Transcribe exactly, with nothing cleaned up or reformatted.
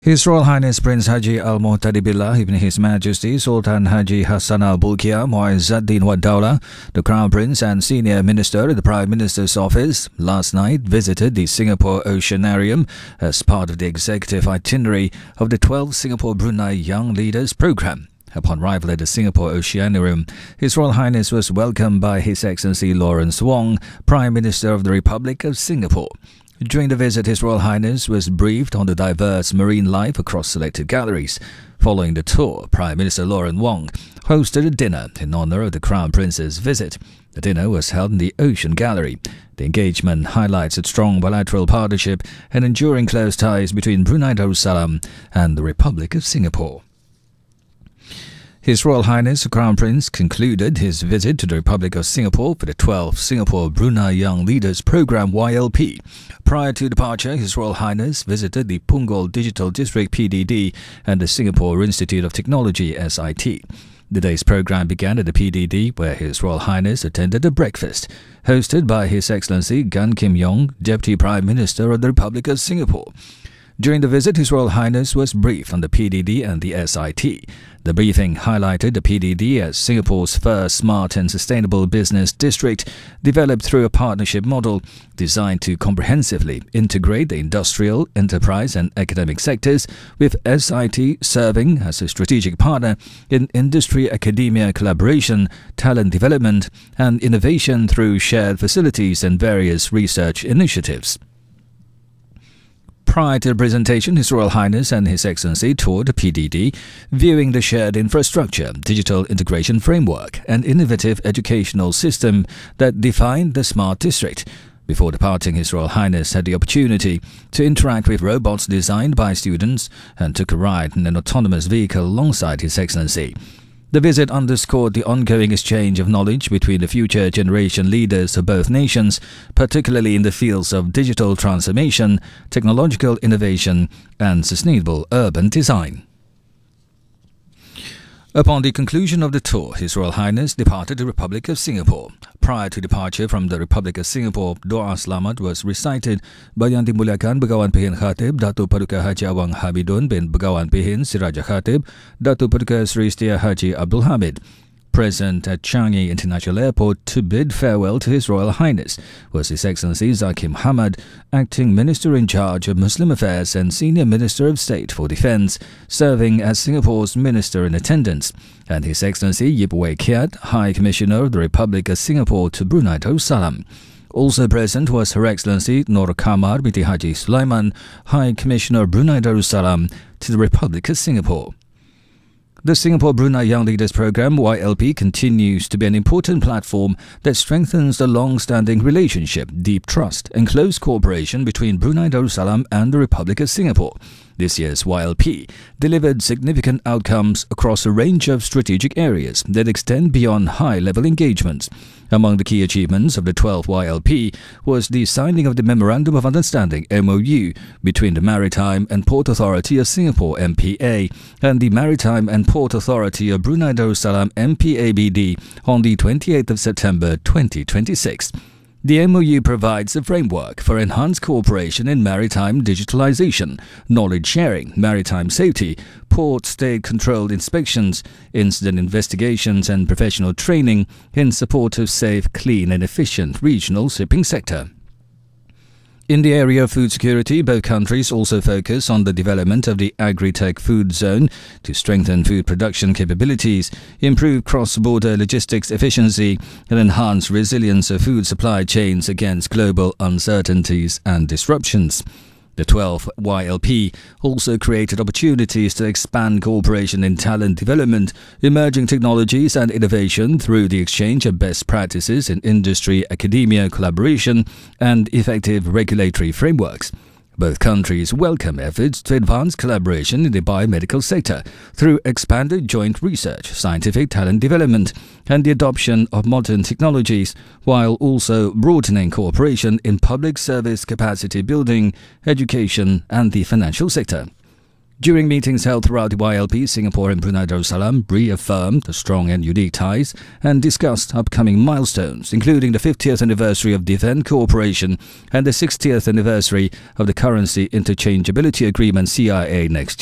His Royal Highness Prince Haji Al Muhtadi Billah Ibn His Majesty Sultan Haji Hassan Al Bolkiah Muizzuddin Wad Dawla, the Crown Prince and Senior Minister at the Prime Minister's Office, last night visited the Singapore Oceanarium as part of the executive itinerary of the twelfth Singapore Brunei Young Leaders Programme. Upon arrival at the Singapore Oceanarium, His Royal Highness was welcomed by His Excellency Lawrence Wong, Prime Minister of the Republic of Singapore. During the visit, His Royal Highness was briefed on the diverse marine life across selected galleries. Following the tour, Prime Minister Lawrence Wong hosted a dinner in honour of the Crown Prince's visit. The dinner was held in the Ocean Gallery. The engagement highlights a strong bilateral partnership and enduring close ties between Brunei Darussalam and the Republic of Singapore. His Royal Highness the Crown Prince concluded his visit to the Republic of Singapore for the twelfth Singapore Brunei Young Leaders Programme Y L P. Prior to departure, His Royal Highness visited the Punggol Digital District P D D and the Singapore Institute of Technology S I T. The day's programme began at the P D D, where His Royal Highness attended a breakfast, hosted by His Excellency Gan Kim Yong, Deputy Prime Minister of the Republic of Singapore. During the visit, His Royal Highness was briefed on the P D D and the S I T. The briefing highlighted the P D D as Singapore's first smart and sustainable business district, developed through a partnership model designed to comprehensively integrate the industrial, enterprise and academic sectors, with S I T serving as a strategic partner in industry-academia collaboration, talent development and innovation through shared facilities and various research initiatives. Prior to the presentation, His Royal Highness and His Excellency toured the P D D, viewing the shared infrastructure, digital integration framework and innovative educational system that defined the Smart District. Before departing, His Royal Highness had the opportunity to interact with robots designed by students and took a ride in an autonomous vehicle alongside His Excellency. The visit underscored the ongoing exchange of knowledge between the future generation leaders of both nations, particularly in the fields of digital transformation, technological innovation, and sustainable urban design. Upon the conclusion of the tour, His Royal Highness departed the Republic of Singapore. Prior to departure from the Republic of Singapore, Doa Selamat was recited by Yang Dimuliakan Begawan Pehin Khatib Datuk Paduka Haji Awang Hamidun bin Begawan Pehin Siraja Khatib, Datuk Paduka Sri Setia Haji Abdul Hamid. Present at Changi International Airport to bid farewell to His Royal Highness was His Excellency Zaqy Mohamad, Acting Minister in charge of Muslim Affairs and Senior Minister of State for Defence, serving as Singapore's Minister in Attendance, and His Excellency Yip Wei Kiat, High Commissioner of the Republic of Singapore to Brunei Darussalam. Also present was Her Excellency Nur Kamar binti Haji Sulaiman, High Commissioner of Brunei Darussalam to the Republic of Singapore. The Singapore Brunei Young Leaders Programme Y L P continues to be an important platform that strengthens the long-standing relationship, deep trust and close cooperation between Brunei Darussalam and the Republic of Singapore. This year's Y L P delivered significant outcomes across a range of strategic areas that extend beyond high-level engagements. Among the key achievements of the twelfth Y L P was the signing of the Memorandum of Understanding M O U between the Maritime and Port Authority of Singapore M P A and the Maritime and Port Authority of Brunei Darussalam M P A B D on the twenty-eighth of September twenty twenty-six. The M O U provides a framework for enhanced cooperation in maritime digitalization, knowledge sharing, maritime safety, port state-controlled inspections, incident investigations and professional training in support of safe, clean and efficient regional shipping sector. In the area of food security, both countries also focus on the development of the Agri-Tech Food Zone to strengthen food production capabilities, improve cross-border logistics efficiency, and enhance resilience of food supply chains against global uncertainties and disruptions. The twelfth Y L P also created opportunities to expand cooperation in talent development, emerging technologies and innovation through the exchange of best practices in industry-academia collaboration and effective regulatory frameworks. Both countries welcome efforts to advance collaboration in the biomedical sector through expanded joint research, scientific talent development, and the adoption of modern technologies, while also broadening cooperation in public service capacity building, education, and the financial sector. During meetings held throughout the Y L P, Singapore and Brunei Darussalam reaffirmed the strong and unique ties and discussed upcoming milestones, including the fiftieth anniversary of Defence Cooperation and the sixtieth anniversary of the Currency Interchangeability Agreement C I A next year.